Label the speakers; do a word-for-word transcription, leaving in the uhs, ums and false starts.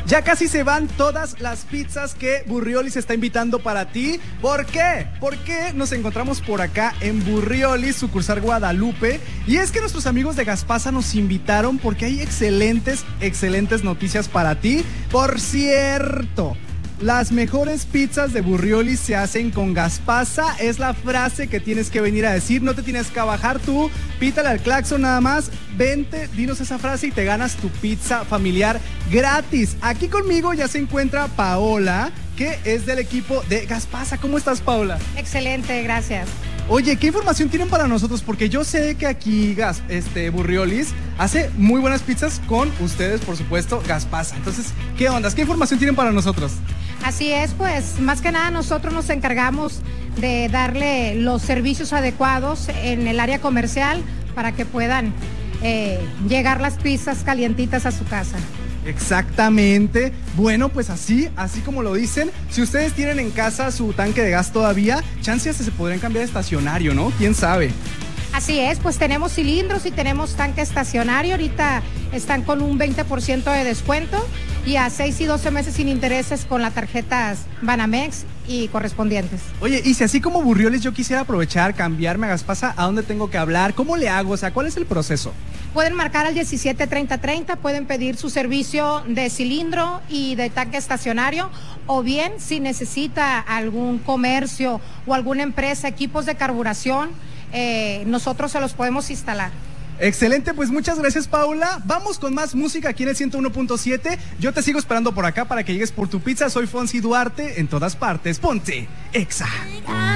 Speaker 1: Ya casi se van todas las pizzas que Burriolis está invitando para ti. ¿Por qué? Porque nos encontramos por acá en Burriolis, sucursal Guadalupe. Y es que nuestros amigos de Gaspasa nos invitaron porque hay excelentes, excelentes noticias para ti. Por cierto, las mejores pizzas de Burriolis se hacen con Gaspasa. Es la frase que tienes que venir a decir. No te tienes que bajar tú. Pítale al claxon nada más. Vente, dinos esa frase y te ganas tu pizza familiar gratis. Aquí conmigo ya se encuentra Paola, que es del equipo de Gaspasa. ¿Cómo estás, Paola?
Speaker 2: Excelente, gracias.
Speaker 1: Oye, ¿qué información tienen para nosotros? Porque yo sé que aquí Gas, este, Burriolis hace muy buenas pizzas con ustedes, por supuesto, Gaspasa. Entonces, ¿qué ondas? ¿Qué información tienen para nosotros?
Speaker 2: Así es, pues, más que nada nosotros nos encargamos de darle los servicios adecuados en el área comercial para que puedan eh, llegar las pizzas calientitas a su casa.
Speaker 1: Exactamente. Bueno, pues así, así como lo dicen, si ustedes tienen en casa su tanque de gas todavía, chances se podrían cambiar de estacionario, ¿no? ¿Quién sabe?
Speaker 2: Así es, pues tenemos cilindros y tenemos tanque estacionario. Ahorita están con un veinte por ciento de descuento y a seis y doce meses sin intereses con las tarjetas Banamex y correspondientes.
Speaker 1: Oye, y si así como Burriolis yo quisiera aprovechar, cambiarme a Gaspasa, ¿a dónde tengo que hablar? ¿Cómo le hago? O sea, ¿cuál es el proceso?
Speaker 2: Pueden marcar al diecisiete treinta treinta, pueden pedir su servicio de cilindro y de tanque estacionario, o bien si necesita algún comercio o alguna empresa, equipos de carburación, eh, nosotros se los podemos instalar.
Speaker 1: Excelente, pues muchas gracias, Paula. Vamos con más música aquí en el ciento uno punto siete. Yo te sigo esperando por acá para que llegues por tu pizza. Soy Fonsi Duarte, en todas partes. Ponte Exa.